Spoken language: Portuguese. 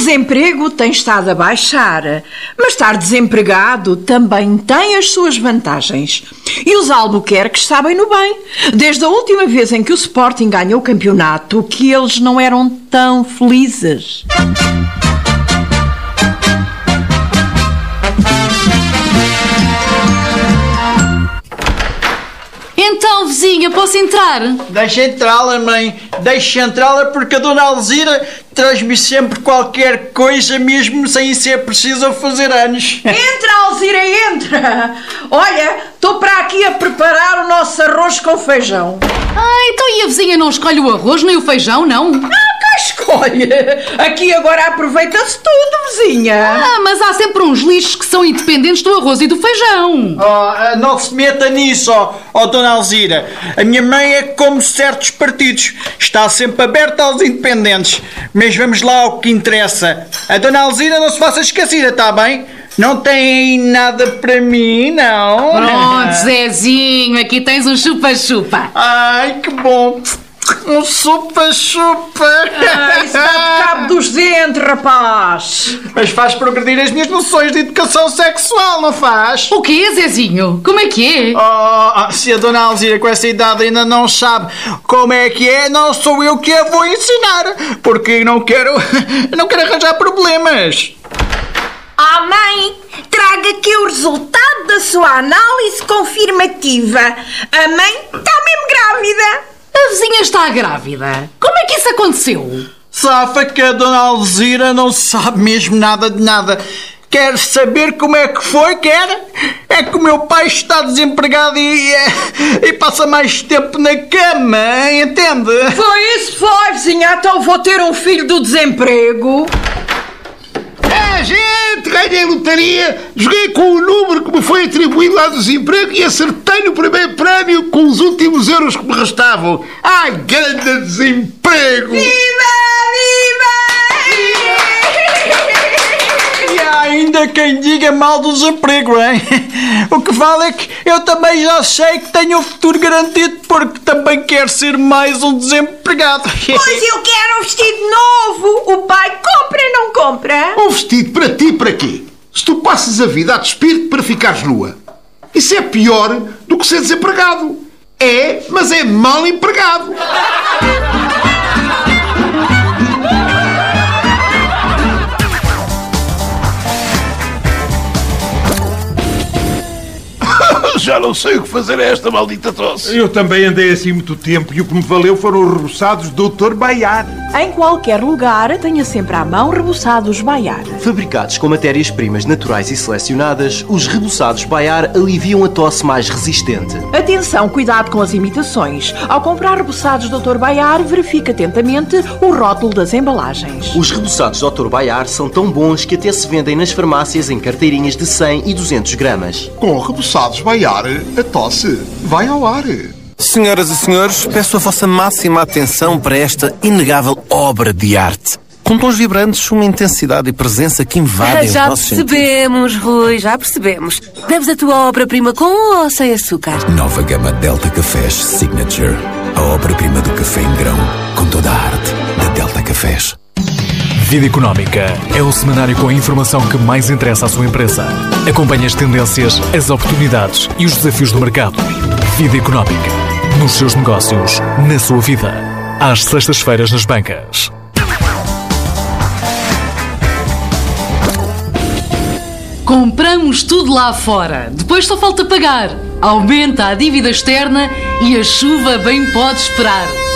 desemprego tem estado a baixar, mas estar desempregado também tem as suas vantagens. E os Albuquerques sabem no bem. Desde a última vez em que o Sporting ganhou o campeonato, que eles não eram tão felizes. Então, vizinha, posso entrar? Deixa entrá-la, mãe. Deixa entrá-la porque a dona Alzira traz-me sempre qualquer coisa, mesmo sem ser preciso fazer anos. Entra, Alzira, entra! Olha, estou para aqui a preparar o nosso arroz com feijão. Então e a vizinha não escolhe o arroz nem o feijão, não? Cá escolhe! Aqui agora aproveita-se tudo, vizinha. Mas há sempre uns lixos que são independentes do arroz e do feijão. Não se meta nisso, dona Alzira. A minha mãe é como certos partidos. Está sempre aberta aos independentes. Mas vamos lá ao que interessa. A dona Alzira não se faça esquecida, está bem? Não tem nada para mim, não? Pronto, Zezinho, aqui tens um chupa-chupa. Ai, que bom. Um chupa-chupa. Isso dá de cabo dos dentes, rapaz. Mas faz progredir as minhas noções de educação sexual, não faz? O quê, Zezinho? Como é que é? Se a dona Alzira com essa idade ainda não sabe como é que é, não sou eu que a vou ensinar. Porque não quero arranjar problemas. Mãe, traga aqui o resultado da sua análise confirmativa. A mãe está mesmo grávida. A vizinha está grávida. Como é que isso aconteceu? Safa que a dona Alzira não sabe mesmo nada de nada. Quer saber como é que foi? Quer? É que o meu pai está desempregado e passa mais tempo na cama, entende? Foi isso, foi, vizinha. Então vou ter um filho do desemprego. Gente, ganhei a lotaria, joguei com o número que me foi atribuído lá do desemprego e acertei no primeiro prémio com os últimos euros que me restavam. Ai, grande desemprego! Viva, viva! E há ainda quem diga mal do desemprego, hein? O que vale é que eu também já sei que tenho o futuro garantido porque também quero ser mais um desempregado. Pois eu quero um vestido novo. O pai compra ou não compra? Um vestido para ti para quê? Se tu passas a vida a despir-te para ficares nua. Isso é pior do que ser desempregado. É, mas é mal empregado. Já não sei o que fazer a esta maldita tosse. Eu também andei assim muito tempo e o que me valeu foram os reboçados Dr. Baiar. Em qualquer lugar, tenha sempre à mão reboçados Baiar. Fabricados com matérias-primas naturais e selecionadas, os reboçados Baiar aliviam a tosse mais resistente. Atenção, cuidado com as imitações. Ao comprar reboçados Dr. Baiar, verifique atentamente o rótulo das embalagens. Os reboçados Dr. Baiar são tão bons que até se vendem nas farmácias em carteirinhas de 100 e 200 gramas. Com reboçados Baiar, a tosse vai ao ar. Senhoras e senhores, peço a vossa máxima atenção para esta inegável obra de arte. Com tons vibrantes, uma intensidade e presença que invadem os nossos sentidos. Já percebemos, Rui, já percebemos. Bebes a tua obra-prima com ou sem açúcar? Nova gama Delta Cafés Signature. A obra-prima do café em grão, com toda a arte da Delta Cafés. Vida Económica é o semanário com a informação que mais interessa à sua empresa. Acompanhe as tendências, as oportunidades e os desafios do mercado. Vida Económica. Nos seus negócios, na sua vida. Às sextas-feiras nas bancas. Compramos tudo lá fora. Depois só falta pagar. Aumenta a dívida externa e a chuva bem pode esperar.